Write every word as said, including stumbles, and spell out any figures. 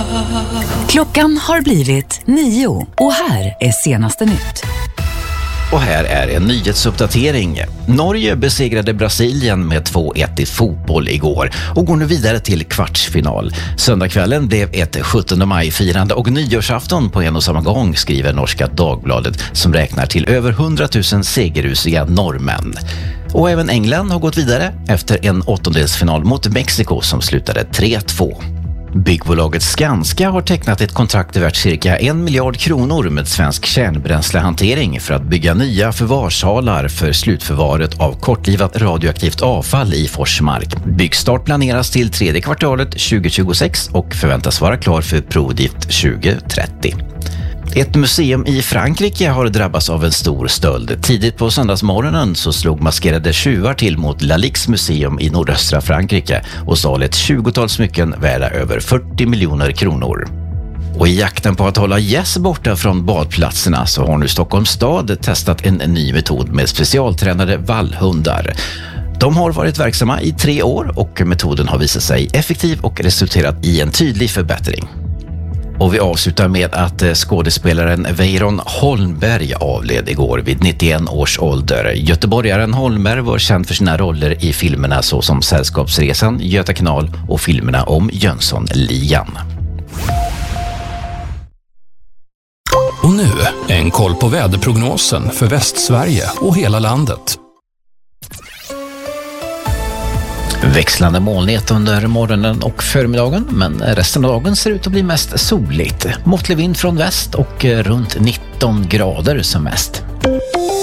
Klockan har blivit nio och här är senaste nytt. Och här är en nyhetsuppdatering. Norge besegrade Brasilien med två ett i fotboll igår och går nu vidare till kvartsfinal. Söndagskvällen blev ett sjuttonde maj-firande och nyårsafton på en och samma gång, skriver Norska Dagbladet, som räknar till över hundratusen segerrusiga norrmän. Och även England har gått vidare efter en åttondelsfinal mot Mexiko som slutade tre två. Byggbolaget Skanska har tecknat ett kontrakt värt cirka en miljard kronor med svensk kärnbränslehantering för att bygga nya förvarssalar för slutförvaret av kortlivat radioaktivt avfall i Forsmark. Byggstart planeras till tredje kvartalet tjugohundratjugosex och förväntas vara klar för provdrift tjugotrettio. Ett museum i Frankrike har drabbats av en stor stöld. Tidigt på söndagsmorgonen så slog maskerade tjuvar till mot Lalix museum i nordöstra Frankrike och stal ett tjugotal smycken värda över fyrtio miljoner kronor. Och i jakten på att hålla gäss borta från badplatserna så har nu Stockholms stad testat en ny metod med specialtränade vallhundar. De har varit verksamma i tre år och metoden har visat sig effektiv och resulterat i en tydlig förbättring. Och vi avslutar med att skådespelaren Weiron Holmberg avled igår vid nittioen års ålder. Göteborgaren Holmberg var känd för sina roller i filmerna såsom Sällskapsresan, Göta kanal och filmerna om Jönssonligan. Och nu en koll på väderprognosen för Västsverige och hela landet. Växlande molnighet under morgonen och förmiddagen, men resten av dagen ser ut att bli mest soligt. Måttlig vind från väst och runt nitton grader som mest.